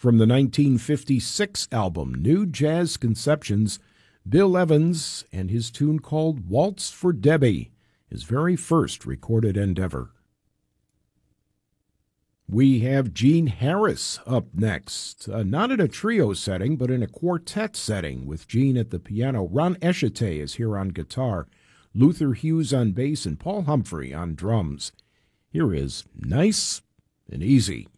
From the 1956 album New Jazz Conceptions, Bill Evans and his tune called Waltz for Debbie, his very first recorded endeavor. We have Gene Harris up next, not in a trio setting, but in a quartet setting with Gene at the piano. Ron Eshite is here on guitar, Luther Hughes on bass, and Paul Humphrey on drums. Here is Nice and Easy.